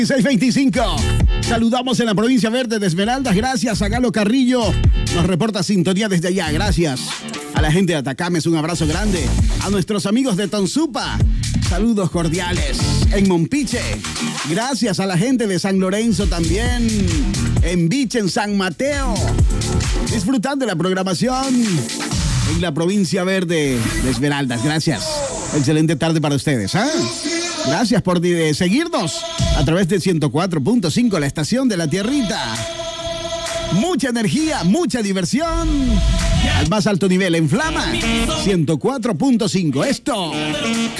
625. Saludamos en la provincia verde de Esmeraldas. Gracias a Galo Carrillo. Nos reporta sintonía desde allá. Gracias a la gente de Atacames. Un abrazo grande. A nuestros amigos de Tonsupa. Saludos cordiales. En Mompiche. Gracias a la gente de San Lorenzo también. En Biche, en San Mateo. Disfrutando la programación en la provincia verde de Esmeraldas. Gracias. Excelente tarde para ustedes. Gracias por seguirnos a través de 104.5, la estación de la Tierrita. Mucha energía, mucha diversión. Al más alto nivel en Flama. 104.5. Esto